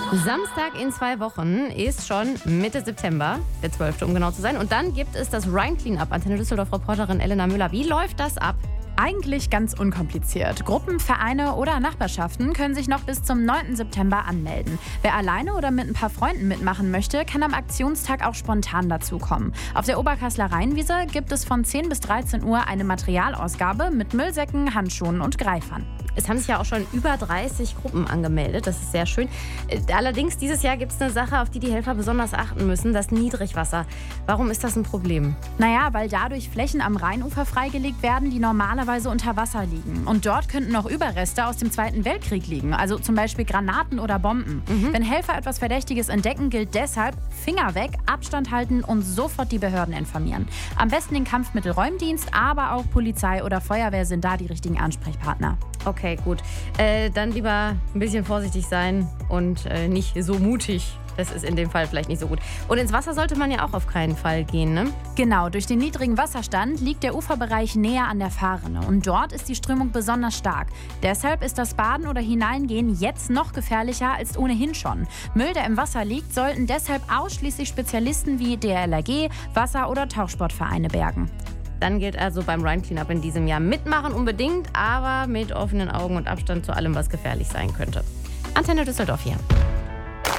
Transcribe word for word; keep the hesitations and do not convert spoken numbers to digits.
Samstag in zwei Wochen ist schon Mitte September, der zwölfte um genau zu sein. Und dann gibt es das Rhine Cleanup. Antenne Düsseldorf-Reporterin Elena Müller. Wie läuft das ab? Eigentlich ganz unkompliziert. Gruppen, Vereine oder Nachbarschaften können sich noch bis zum neunten September anmelden. Wer alleine oder mit ein paar Freunden mitmachen möchte, kann am Aktionstag auch spontan dazukommen. Auf der Oberkassler Rheinwiese gibt es von zehn bis dreizehn Uhr eine Materialausgabe mit Müllsäcken, Handschuhen und Greifern. Es haben sich ja auch schon über dreißig Gruppen angemeldet. Das ist sehr schön. Allerdings, dieses Jahr gibt es eine Sache, auf die die Helfer besonders achten müssen: das Niedrigwasser. Warum ist das ein Problem? Naja, weil dadurch Flächen am Rheinufer freigelegt werden, die normalerweise unter Wasser liegen. Und dort könnten noch Überreste aus dem Zweiten Weltkrieg liegen, also zum Beispiel Granaten oder Bomben. Mhm. Wenn Helfer etwas Verdächtiges entdecken, gilt deshalb: Finger weg, Abstand halten und sofort die Behörden informieren. Am besten den Kampfmittelräumdienst, aber auch Polizei oder Feuerwehr sind da die richtigen Ansprechpartner. Okay, gut. Äh, dann lieber ein bisschen vorsichtig sein und äh, nicht so mutig. Das ist in dem Fall vielleicht nicht so gut. Und ins Wasser sollte man ja auch auf keinen Fall gehen, ne? Genau, durch den niedrigen Wasserstand liegt der Uferbereich näher an der Fahrrinne. Und dort ist die Strömung besonders stark. Deshalb ist das Baden oder Hineingehen jetzt noch gefährlicher als ohnehin schon. Müll, der im Wasser liegt, sollten deshalb ausschließlich Spezialisten wie D L R G, Wasser- oder Tauchsportvereine bergen. Dann gilt also beim Rhine Cleanup in diesem Jahr mitmachen unbedingt, aber mit offenen Augen und Abstand zu allem, was gefährlich sein könnte. Antenne Düsseldorf hier.